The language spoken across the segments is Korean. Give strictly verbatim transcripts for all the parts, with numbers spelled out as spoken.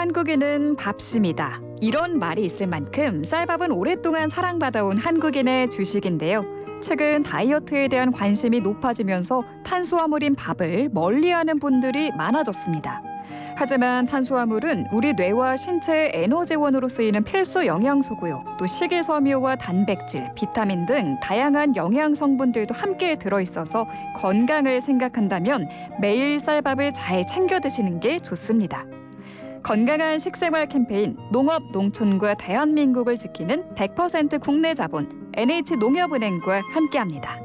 한국인은 밥심이다. 이런 말이 있을 만큼 쌀밥은 오랫동안 사랑받아온 한국인의 주식인데요. 최근 다이어트에 대한 관심이 높아지면서 탄수화물인 밥을 멀리하는 분들이 많아졌습니다. 하지만 탄수화물은 우리 뇌와 신체의 에너지원으로 쓰이는 필수 영양소고요. 또 식이섬유와 단백질, 비타민 등 다양한 영양 성분들도 함께 들어있어서 건강을 생각한다면 매일 쌀밥을 잘 챙겨 드시는 게 좋습니다. 건강한 식생활 캠페인 농업, 농촌과 대한민국을 지키는 백 퍼센트 국내 자본 엔에이치농협은행과 함께합니다.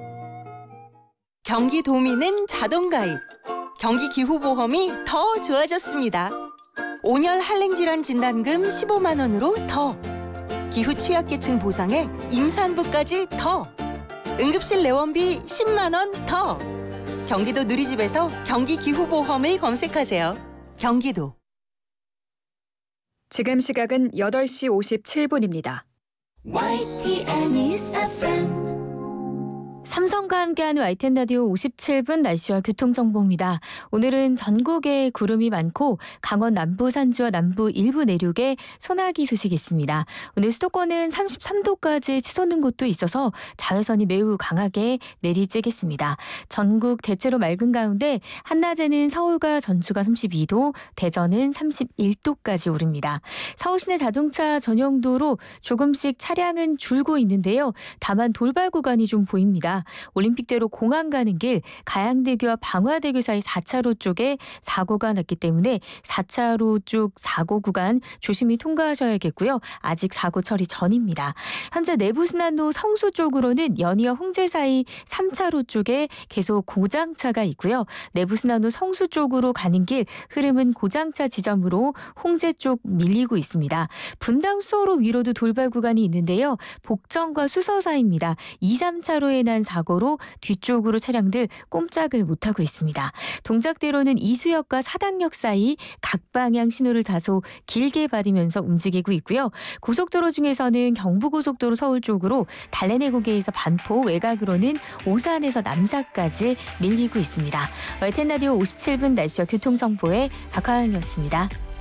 경기도민은 자동가입. 경기기후보험이 더 좋아졌습니다. 온열 한랭질환 진단금 십오만 원으로 더. 기후 취약계층 보상에 임산부까지 더. 응급실 내원비 십만 원 더. 경기도 누리집에서 경기기후보험을 검색하세요. 경기도. 지금 시각은 여덟 시 오십칠 분입니다. 와이티엔 News 에프엠. 삼성과 함께하는 와이티엔 라디오 오십칠 분 날씨와 교통정보입니다. 오늘은 전국에 구름이 많고 강원 남부 산지와 남부 일부 내륙에 소나기 소식이 있습니다. 오늘 수도권은 삼십삼 도까지 치솟는 곳도 있어서 자외선이 매우 강하게 내리쬐겠습니다. 전국 대체로 맑은 가운데 한낮에는 서울과 전주가 삼십이 도, 대전은 삼십일 도까지 오릅니다. 서울 시내 자동차 전용도로 조금씩 차량은 줄고 있는데요. 다만 돌발 구간이 좀 보입니다. 올림픽대로 공항 가는 길 가양대교와 방화대교 사이 사 차로 쪽에 사고가 났기 때문에 사 차로 쪽 사고 구간 조심히 통과하셔야겠고요. 아직 사고 처리 전입니다. 현재 내부순환로 성수 쪽으로는 연이어 홍제 사이 삼 차로 쪽에 계속 고장차가 있고요. 내부순환로 성수 쪽으로 가는 길 흐름은 고장차 지점으로 홍제 쪽 밀리고 있습니다. 분당 수서로 위로도 돌발 구간이 있는데요. 복정과 수서 사이입니다. 이, 삼 차로에 난 사고로 뒤쪽으로 차량들 꼼짝을 못하고 있습니다. 동작대로는 이수역과 사당역 사이 각 방향 신호를 다소 길게 받으면서 움직이고 있고요. 고속도로 중에서는 경부고속도로 서울 쪽으로 달래내고개에서 반포, 외곽으로는 오산에서 남사까지 밀리고 있습니다. 와이티엔 라디오 오십칠 분 날씨와 교통정보의 박하영이었습니다.